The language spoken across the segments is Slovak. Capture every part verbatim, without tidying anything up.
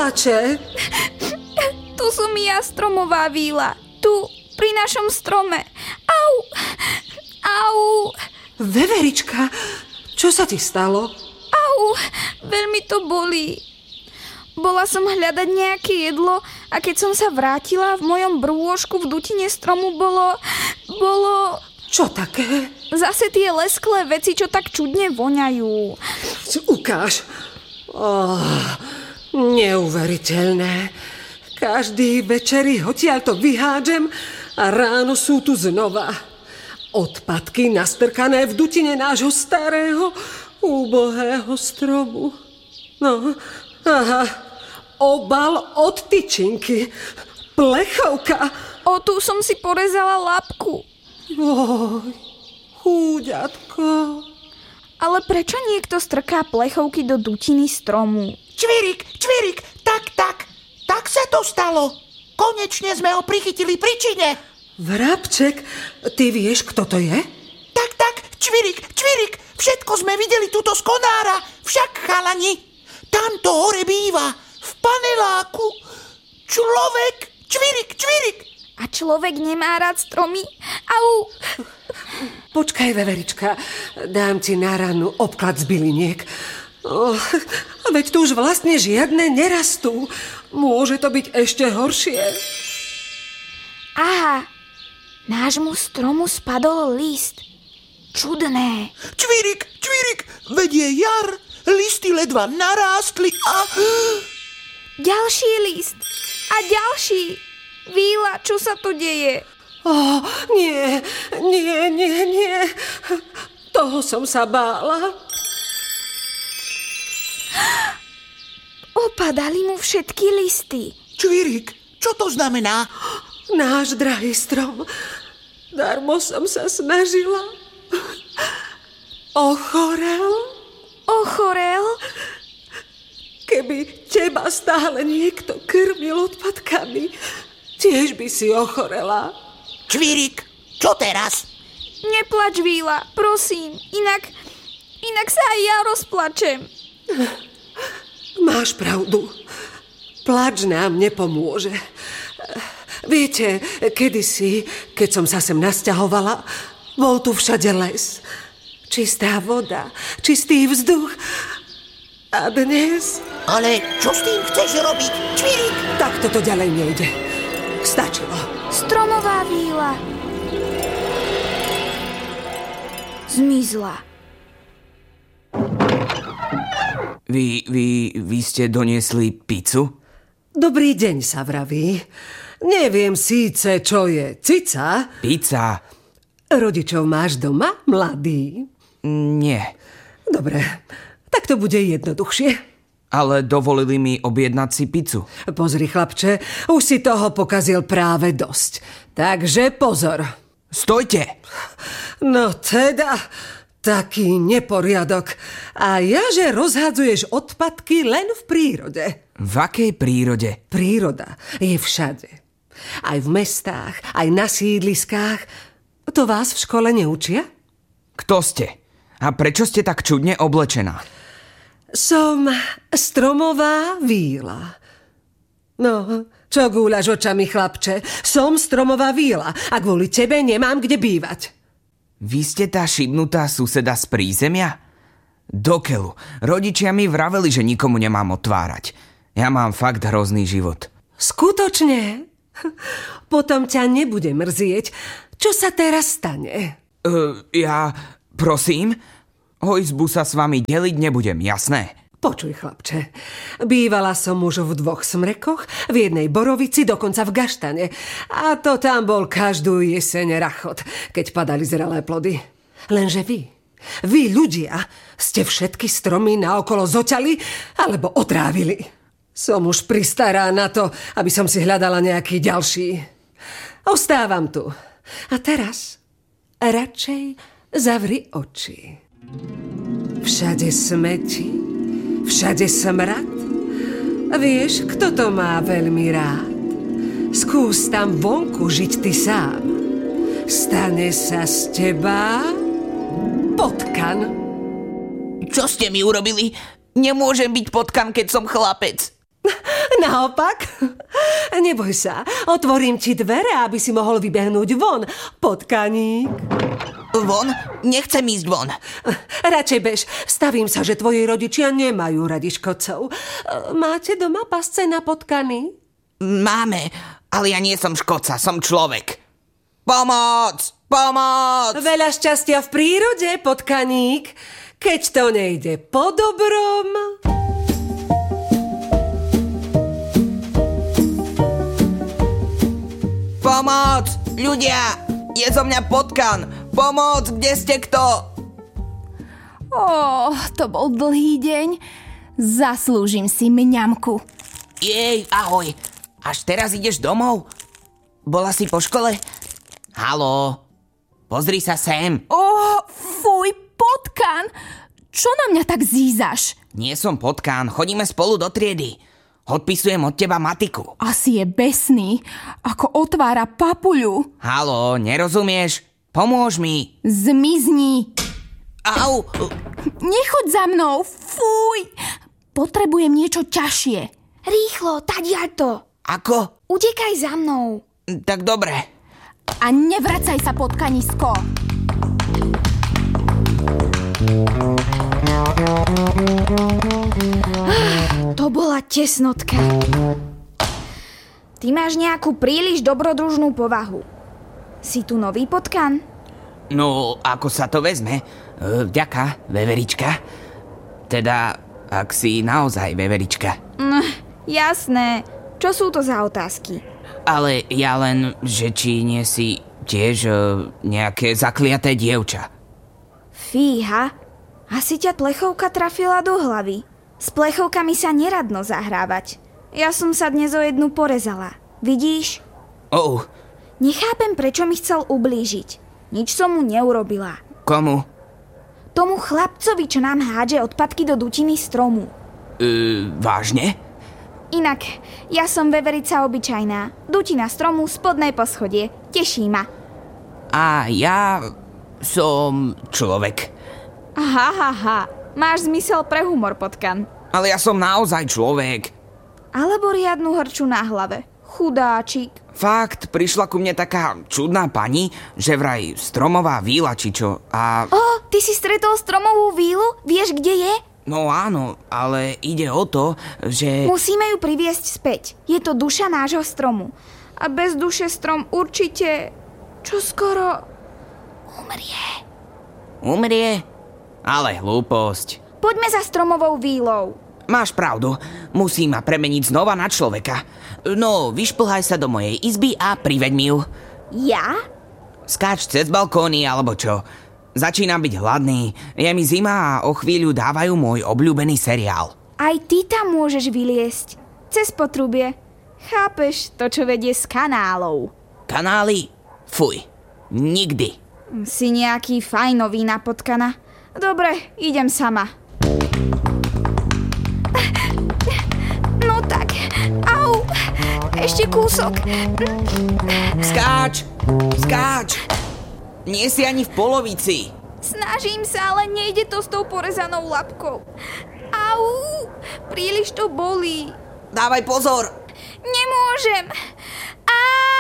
plače? Tu som ja, stromová víla. Tu, pri našom strome. Au! Au! Veverička, čo sa ti stalo? Au! Veľmi to bolí. Bola som hľadať nejaké jedlo a keď som sa vrátila, v mojom brôžku v dutine stromu bolo... Bolo... Čo také? Zase tie lesklé veci, čo tak čudne voňajú. Ukáž. Oh, neuveriteľné. Každý večeri odtiaľ to vyhádžem a ráno sú tu znova. Odpadky nastrkané v dutine nášho starého, úbohého stromu. No, aha, obal od tyčinky, plechovka. O, tu som si porezala labku. Oj, chúďatko. Ale prečo niekto strká plechovky do dutiny stromu? Čvirik, čvirik, tak, tak. Tak sa to stalo. Konečne sme ho prichytili pri čine. Vrabček, ty vieš, kto to je? Tak, tak, čvirik, čvirik. Všetko sme videli tuto z konára. Však, chalani, tamto hore býva. V paneláku. Človek, čvirik, čvirik. A človek nemá rád stromy? Au! Počkaj, Veverička, dám ti na ranu obklad z byliniek. Oh, veď tu už vlastne žiadne nerastú. Môže to byť ešte horšie. Aha, nášmu stromu spadol list. Čudné. Čvirik, čvirik, veď je jar. Listy ledva narástli a... Ďalší list. A ďalší. Víla, čo sa tu deje? Oh, nie, nie, nie, nie. Toho som sa bála. Opadali mu všetky listy. Čvirik, čo to znamená? Náš drahý strom. Darmo som sa snažila. Ochorel. Ochorel? Keby teba stále niekto krmil odpadkami, tiež by si ochorela. Čvirik, čo teraz? Neplač, Víla, prosím. Inak, inak sa aj ja rozplačem. Máš pravdu. Plač nám nepomôže. Viete, kedysi, keď som sa sem nasťahovala, bol tu všade les. Čistá voda, čistý vzduch. A dnes... Ale čo s tým chceš robiť, Čvirik? Tak toto ďalej nejde. Stačilo. Stromová víla zmizla. Vy, vy, vy ste doniesli pizzu? Dobrý deň sa vraví. Neviem síce, čo je cica. Pizza. Rodičov máš doma, mladý? Nie. Dobre, tak to bude jednoduchšie. Ale dovolili mi objednať si pizzu. Pozri, chlapče, už si toho pokazil práve dosť. Takže pozor. Stojte! No teda, taký neporiadok. A ja, že rozhádzuješ odpadky len v prírode. V akej prírode? Príroda je všade. Aj v mestách, aj na sídliskách. To vás v škole neučia? Kto ste? A prečo ste tak čudne oblečená? Som stromová víla. No, čo gúľaš očami, chlapče? Som stromová víla a kvôli tebe nemám kde bývať. Vy ste tá šibnutá suseda z prízemia? Dokeľu. Rodičia mi vraveli, že nikomu nemám otvárať. Ja mám fakt hrozný život. Skutočne? Potom ťa nebude mrzieť. Čo sa teraz stane? Uh, ja... Prosím? O izbu sa s vami deliť nebudem, jasné? Počuj, chlapče. Bývala som už v dvoch smrekoch, v jednej borovici, dokonca v gaštane. A to tam bol každú jeseň rachot, keď padali zrelé plody. Lenže vy, vy ľudia, ste všetky stromy naokolo zoťali alebo otrávili. Som už pristará na to, aby som si hľadala nejaký ďalší. Ostávam tu. A teraz radšej zavri oči. Všade smeti, všade smrad. Vieš, kto to má veľmi rád? Skús tam vonku žiť ty sám. Stane sa z teba potkan. Čo ste mi urobili? Nemôžem byť potkan, keď som chlapec. Naopak? Neboj sa, otvorím ti dvere, aby si mohol vybehnúť von, potkaník. Von? Nechcem ísť von. Radšej bež, stavím sa, že tvoji rodičia nemajú radi škodcov. Máte doma pasce na potkany? Máme, ale ja nie som škodca, som človek. Pomoc! Pomoc! Veľa šťastia v prírode, potkaník, keď to nejde po dobrom. Pomoc! Ľudia! Je zo mňa potkan! Pomoc! Kde ste kto? Ó, to bol dlhý deň. Zaslúžim si mňamku. Jej, ahoj. Až teraz ideš domov? Bola si po škole? Haló? Pozri sa sem. Ó, fuj, potkan! Čo na mňa tak zízaš? Nie som potkan, chodíme spolu do triedy. Odpisujem od teba matiku. Asi je besný, ako otvára papuľu. Haló, nerozumieš? Pomôž mi. Zmizni. Au! Nechoď za mnou, fuj! Potrebujem niečo ťažšie. Rýchlo, tadiaľ to. Ako? Utekaj za mnou. Tak dobre. A nevracaj sa, potkanisko. To bola tesnotka. Ty máš nejakú príliš dobrodružnú povahu. Si tu nový potkan? No, ako sa to vezme? Vďaka, veverička. Teda, ak si naozaj veverička. Mm, jasné. Čo sú to za otázky? Ale ja len, že či nie si tiež uh, nejaké zakliaté dievča. Fíha, asi ťa plechovka trafila do hlavy. S plechovkami sa neradno zahrávať. Ja som sa dnes o jednu porezala. Vidíš? Oh. Nechápem, prečo mi chcel ublížiť. Nič som mu neurobila. Komu? Tomu chlapcovi, čo nám hádže odpadky do dutiny stromu. Uh, vážne? Inak, ja som veverica obyčajná. Dutina stromu, spodné poschodie. Teší ma. A ja som človek. Aha, ha, ha. Máš zmysel pre humor, potkan. Ale ja som naozaj človek. Alebo riadnu hrču na hlave. Chudáčik. Fakt, prišla ku mne taká čudná pani, že vraj stromová víla či čo a... Ó, ty si stretol stromovú vílu? Vieš, kde je? No áno, ale ide o to, že... Musíme ju priviesť späť. Je to duša nášho stromu. A bez duše strom určite... Čo skoro... umrie. Umrie? Ale hlúposť. Poďme za stromovou vílou. Máš pravdu, musí ma premeniť znova na človeka. No, vyšplhaj sa do mojej izby a priveď mi ju. Ja? Skáč cez balkóny alebo čo. Začínam byť hladný, je mi zima a o chvíľu dávajú môj obľúbený seriál. Aj ty tam môžeš vyliesť. Cez potrubie. Chápeš to, čo vedie z kanálov. Kanály? Fuj, nikdy. Si nejaký fajnový na potkana. Dobre, idem sama. No tak, au, ešte kúsok. Skáč, skáč. Nie si ani v polovici. Snažím sa, ale nejde to s tou porezanou labkou. Au, príliš to bolí. Dávaj pozor. Nemôžem. Á!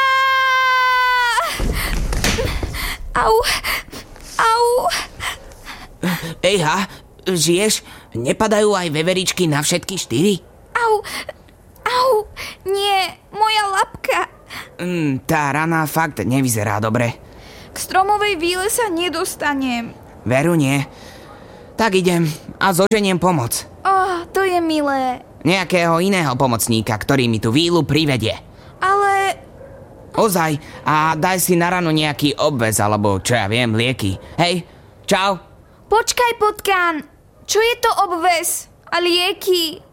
Au, au. Ejha, žiješ? Nepadajú aj veveričky na všetky štyri? Au, au, nie, moja labka. Mm, tá rana fakt nevyzerá dobre. K stromovej víle sa nedostanem. Veru nie. Tak idem a zoženiem pomoc. Oh, to je milé. Nejakého iného pomocníka, ktorý mi tú vílu privedie. Ale... Ozaj, a daj si na ranu nejaký obväz, alebo čo ja viem, lieky. Hej, čau. Počkaj, potkan. Čo je to obväz a lieky?